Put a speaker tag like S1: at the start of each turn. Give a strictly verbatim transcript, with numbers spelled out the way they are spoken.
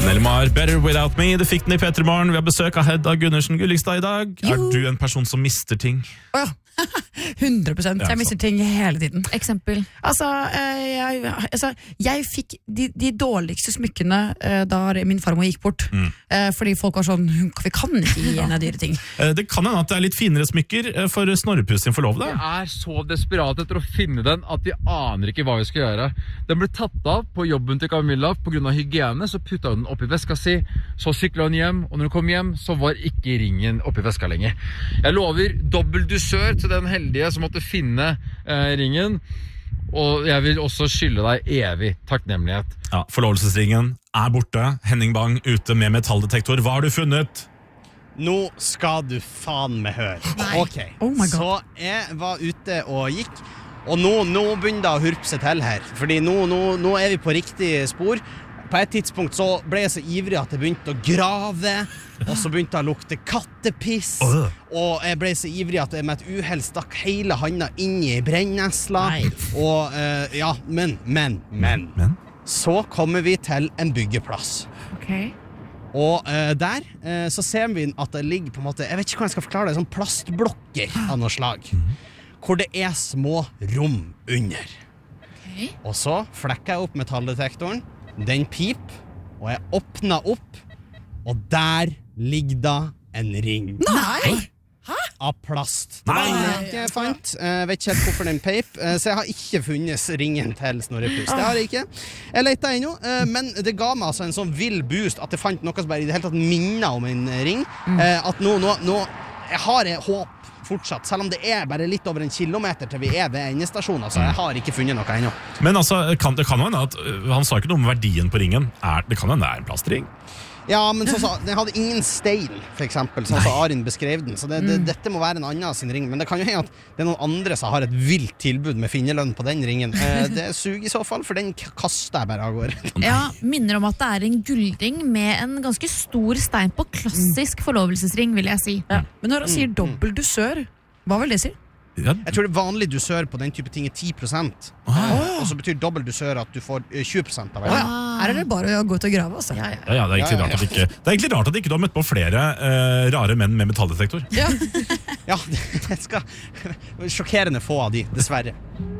S1: Elmar, Better Without Me, det fikk den i P tre Morgen. Vi har besøk av Hedda Gundersen Gullikstad i dag.
S2: Jo.
S1: Er du en person som mister ting?
S2: Åh, hundre prosent. Jeg mister ting hele tiden.
S3: Eksempel.
S2: Altså, eh, jeg, altså, jeg fikk de, de dårligste smykkene eh, da min farmor gikk bort.
S1: Mm.
S2: Eh, fordi folk var sånn, "Hun- vi kan ikke gi henne dyre ting."
S1: Eh, Det kan hende at det er litt finere smykker eh, for Snorrepus sin forlovede.
S4: De er så desperate etter å finne den at de aner ikke hva vi skal gjøre. Den ble tatt av på jobben til Camilla på grunn av hygiene, så putta hun den oppi veska si, så sykla hun hjem, og når hun kom hjem, så var ikke ringen oppi veska lenger. Jeg lover dobbel dusør til den heldige som måtte finne eh, ringen, og jeg vil også skylde deg evig takknemlighet.
S1: Ja, forlovelsesringen er borte. Henning Bang ute med metalldetektor. Hva har du funnet?
S5: Nå skal du faen meg høre. Ok,
S2: Oh my God.
S5: så jeg var ute og gikk, og nå, nå begynner det å hurpe seg til her, fordi nå, nå, nå er vi på riktig spor. På et tidspunkt så ble jeg så ivrig at jeg begynte å grave, og så begynte jeg å lukte kattepiss,
S1: Øh.
S5: og jeg ble så ivrig at jeg med et uheld stakk hele handa inn i brennesla,
S2: Nei.
S5: og eh, ja, men, men, men,
S1: Men?
S5: så kommer vi til en byggeplass.
S2: Ok.
S5: Og eh, der eh, så ser vi at det ligger på en måte, jeg vet ikke hvordan jeg skal forklare det, sånn plastblokker av noe slag, hvor det er små rom under.
S3: Ok.
S5: Og så flekker jeg opp metalldetektoren, den pip, og jeg åpner opp, og der ligger det en ring
S2: Nei!
S5: av plast. Det var en leke jeg fant. Jeg vet ikke helt hvorfor den peip, eh, så jeg har ikke funnet ringen til Snorrepus. Det har jeg ikke. Jeg leter ennå, eh, men det ga meg altså en sånn vill boost at jeg fant noe som bare i det hele tatt minner om en ring. Eh, At nå, nå, nå jeg har jeg håp fortsatt, selv om det er bare litt over en kilometer til vi er ved endestasjonen. Altså, jeg har ikke funnet noe ennå.
S1: Men altså, kan, det kan jo hende at øh, han sa ikke noe om verdien på ringen. Er, det kan hende det er en plastring.
S5: Ja, men sånn så, den hadde ingen stein, for eksempel, sånn som Arin beskrev den. Så det, det, dette må være en annen sin ring. Men det kan jo hende at det er noen andre som har et vilt tilbud med finnerlønn på den ringen. Eh, det suger i så fall, for den k- kaster jeg bare av gårde.
S3: Ja, minner om at det er en gullring med en ganske stor stein på. Klassisk forlovelsesring, vil jeg si.
S2: Ja. Men når han sier dobbel dusør, hva vil det si?
S1: Ja,
S5: Jeg tror det vanlig dusør på den type ting er ti prosent. Eh, og så betyr dobbel dusør at du får eh, tjue prosent av
S2: Å ja.
S5: verdien.
S2: Her er det bare å gå ut og grave, altså.
S3: Ja, ja.
S1: ja, ja, det er egentlig
S5: Ja, ja,
S1: rart at ikke, det er egentlig rart at ikke du har møtt på flere øh, rare menn med metalldetektor.
S2: Ja.
S5: Ja, det skal sjokkerende få av de, dessverre.